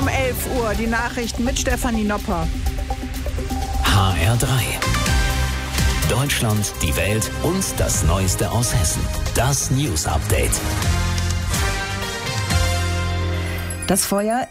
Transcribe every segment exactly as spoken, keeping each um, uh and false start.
Um elf Uhr die Nachrichten mit Stefanie Nopper. H R drei. Deutschland, die Welt und das Neueste aus Hessen. Das News Update. Das Feuer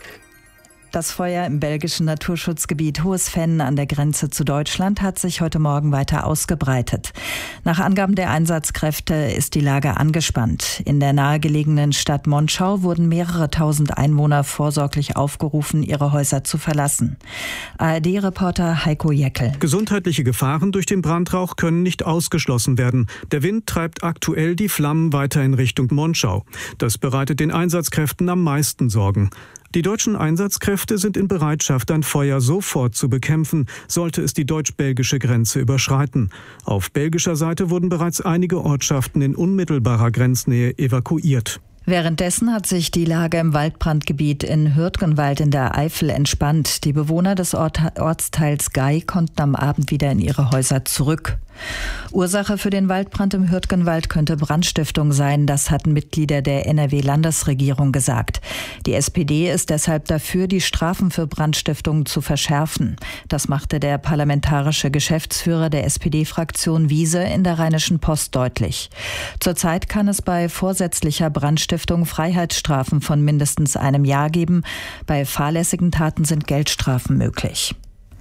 Das Feuer im belgischen Naturschutzgebiet Hohes-Venn an der Grenze zu Deutschland hat sich heute Morgen weiter ausgebreitet. Nach Angaben der Einsatzkräfte ist die Lage angespannt. In der nahegelegenen Stadt Monschau wurden mehrere tausend Einwohner vorsorglich aufgerufen, ihre Häuser zu verlassen. A R D-Reporter Heiko Jeckel. Gesundheitliche Gefahren durch den Brandrauch können nicht ausgeschlossen werden. Der Wind treibt aktuell die Flammen weiter in Richtung Monschau. Das bereitet den Einsatzkräften am meisten Sorgen. Die deutschen Einsatzkräfte sind in Bereitschaft, ein Feuer sofort zu bekämpfen, sollte es die deutsch-belgische Grenze überschreiten. Auf belgischer Seite wurden bereits einige Ortschaften in unmittelbarer Grenznähe evakuiert. Währenddessen hat sich die Lage im Waldbrandgebiet in Hürtgenwald in der Eifel entspannt. Die Bewohner des Ort- Ortsteils Gei konnten am Abend wieder in ihre Häuser zurück. Ursache für den Waldbrand im Hürtgenwald könnte Brandstiftung sein, das hatten Mitglieder der N R W-Landesregierung gesagt. Die S P D ist deshalb dafür, die Strafen für Brandstiftung zu verschärfen. Das machte der parlamentarische Geschäftsführer der S P D-Fraktion Wiese in der Rheinischen Post deutlich. Zurzeit kann es bei vorsätzlicher Brandstiftung Freiheitsstrafen von mindestens einem Jahr geben. Bei fahrlässigen Taten sind Geldstrafen möglich.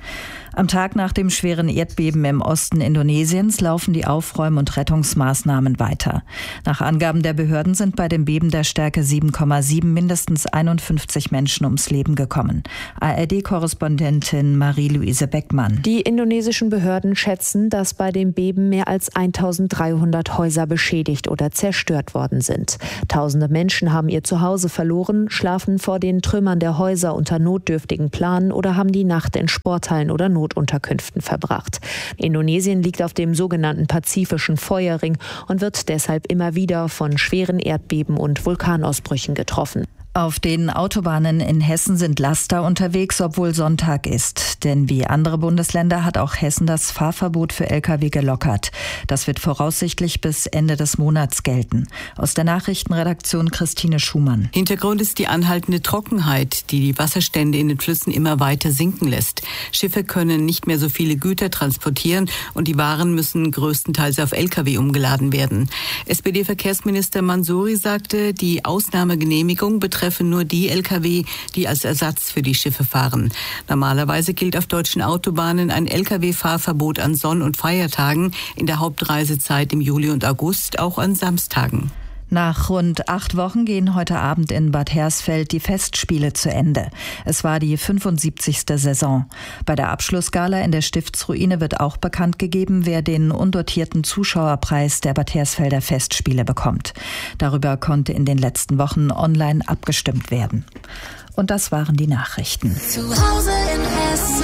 Am Tag nach dem schweren Erdbeben im Osten Indonesiens laufen die Aufräum- und Rettungsmaßnahmen weiter. Nach Angaben der Behörden sind bei dem Beben der Stärke sieben Komma sieben mindestens einundfünfzig Menschen ums Leben gekommen. A R D-Korrespondentin Marie-Louise Beckmann. Die indonesischen Behörden schätzen, dass bei dem Beben mehr als eintausenddreihundert Häuser beschädigt oder zerstört worden sind. Tausende Menschen haben ihr Zuhause verloren, schlafen vor den Trümmern der Häuser unter notdürftigen Planen oder haben die Nacht in Sporthallen oder Notunterkünften verbracht. Indonesien liegt auf dem sogenannten Pazifischen Feuerring und wird deshalb immer wieder von schweren Erdbeben und Vulkanausbrüchen getroffen. Auf den Autobahnen in Hessen sind Laster unterwegs, obwohl Sonntag ist. Denn wie andere Bundesländer hat auch Hessen das Fahrverbot für L K W gelockert. Das wird voraussichtlich bis Ende des Monats gelten. Aus der Nachrichtenredaktion Christine Schumann. Hintergrund ist die anhaltende Trockenheit, die die Wasserstände in den Flüssen immer weiter sinken lässt. Schiffe können nicht mehr so viele Güter transportieren und die Waren müssen größtenteils auf L K W umgeladen werden. S P D-Verkehrsminister Mansouri sagte, die Ausnahmegenehmigung betreffe nur die L K W, die als Ersatz für die Schiffe fahren. Normalerweise gilt auf deutschen Autobahnen ein L K W-Fahrverbot an Sonn- und Feiertagen, in der Hauptreisezeit im Juli und August auch an Samstagen. Nach rund acht Wochen gehen heute Abend in Bad Hersfeld die Festspiele zu Ende. Es war die fünfundsiebzigste Saison. Bei der Abschlussgala in der Stiftsruine wird auch bekannt gegeben, wer den undotierten Zuschauerpreis der Bad Hersfelder Festspiele bekommt. Darüber konnte in den letzten Wochen online abgestimmt werden. Und das waren die Nachrichten. Zu Hause in Hessen.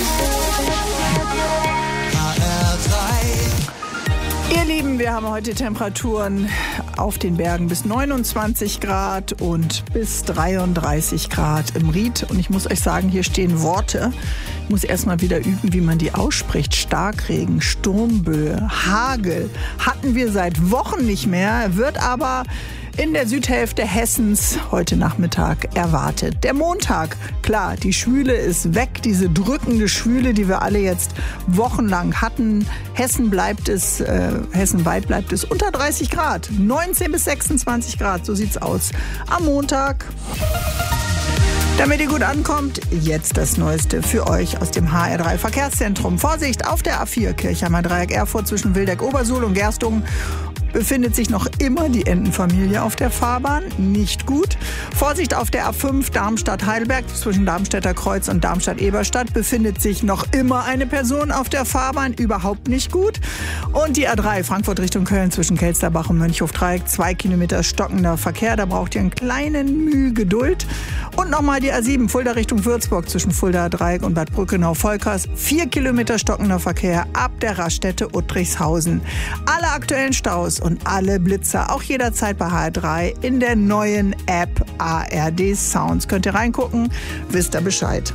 H R drei. Ihr Lieben, wir haben heute Temperaturen auf den Bergen bis neunundzwanzig Grad und bis dreiunddreißig Grad im Ried. Und ich muss euch sagen, hier stehen Worte. Ich muss erst mal wieder üben, wie man die ausspricht. Starkregen, Sturmböe, Hagel hatten wir seit Wochen nicht mehr, wird aber in der Südhälfte Hessens heute Nachmittag erwartet. Der Montag, klar, die Schwüle ist weg, diese drückende Schwüle, die wir alle jetzt wochenlang hatten. Hessen bleibt es, äh, hessenweit bleibt es unter dreißig Grad, neunzehn bis sechsundzwanzig Grad, so sieht's aus. Am Montag. Damit ihr gut ankommt, jetzt das Neueste für euch aus dem H R drei Verkehrszentrum. Vorsicht auf der A vier, Kirchheimer Dreieck Erfurt zwischen Wildeck-Obersuhl und Gerstungen. Befindet sich noch immer die Entenfamilie auf der Fahrbahn. Nicht gut. Vorsicht auf der A fünf Darmstadt-Heidelberg zwischen Darmstädter Kreuz und Darmstadt-Eberstadt. Befindet sich noch immer eine Person auf der Fahrbahn. Überhaupt nicht gut. Und die A drei Frankfurt Richtung Köln zwischen Kelsterbach und Mönchhof-Dreieck. Zwei Kilometer stockender Verkehr. Da braucht ihr einen kleinen Mühe Geduld. Und nochmal die A sieben Fulda Richtung Würzburg zwischen Fulda Dreieck und Bad Brückenau-Volkers. Vier Kilometer stockender Verkehr ab der Raststätte Uttrichshausen. Alle aktuellen Staus und alle Blitzer auch jederzeit bei H R drei in der neuen App A R D Sounds. Könnt ihr reingucken, wisst ihr Bescheid.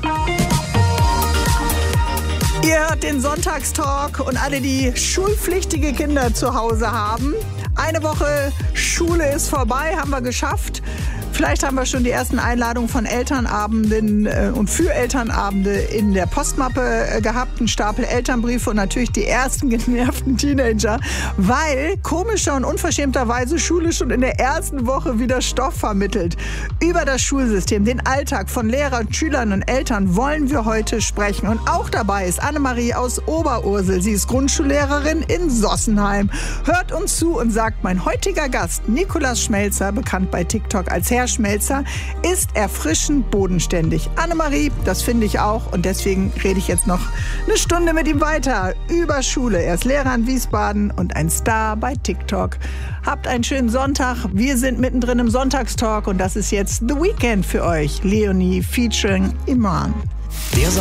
Ihr hört den Sonntagstalk und alle, die schulpflichtige Kinder zu Hause haben. Eine Woche Schule ist vorbei, haben wir geschafft. Vielleicht haben wir schon die ersten Einladungen von Elternabenden und für Elternabende in der Postmappe gehabt. Ein Stapel Elternbriefe und natürlich die ersten genervten Teenager, weil komischer und unverschämterweise Schule schon in der ersten Woche wieder Stoff vermittelt. Über das Schulsystem, den Alltag von Lehrern, Schülern und Eltern wollen wir heute sprechen. Und auch dabei ist Annemarie aus Oberursel. Sie ist Grundschullehrerin in Sossenheim. Hört uns zu und sagt, mein heutiger Gast, Nikolaus Schmelzer, bekannt bei TikTok als Herr Schmelzer, ist erfrischend bodenständig. Annemarie, das finde ich auch und deswegen rede ich jetzt noch eine Stunde mit ihm weiter über Schule. Er ist Lehrer in Wiesbaden und ein Star bei TikTok. Habt einen schönen Sonntag. Wir sind mittendrin im Sonntagstalk und das ist jetzt The Weekend für euch. Leonie featuring Iman. Der